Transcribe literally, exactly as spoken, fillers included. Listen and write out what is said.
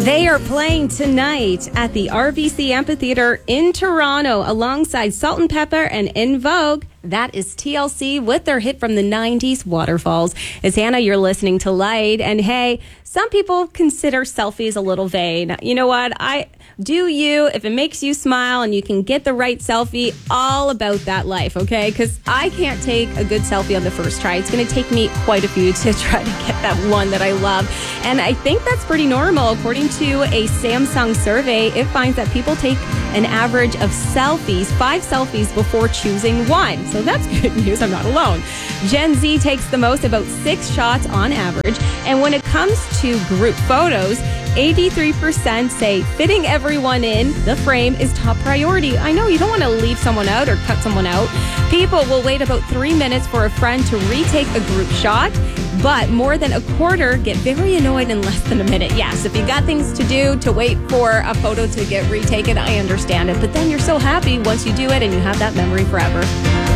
They are playing tonight at the R B C Amphitheater in Toronto alongside Salt and Pepper and In Vogue. That is T L C with their hit from the nineties, Waterfalls. It's Hannah, you're listening to Light. And hey, some people consider selfies a little vain. You know what? I do you, if it makes you smile and you can get the right selfie, all about that life, okay? Because I can't take a good selfie on the first try. It's going to take me quite a few to try to get that one that I love. And I think that's pretty normal. According to a Samsung survey, it finds that people take an average of selfies, five selfies before choosing one. So that's good news. I'm not alone. Gen Z takes the most, about six shots on average. And when it comes to group photos, eighty-three percent say fitting everyone in the frame is top priority. I know you don't want to leave someone out or cut someone out. People will wait about three minutes for a friend to retake a group shot, but more than a quarter get very annoyed in less than a minute. Yes, if you got things to do to wait for a photo to get retaken, I understand it. But then you're so happy once you do it and you have that memory forever.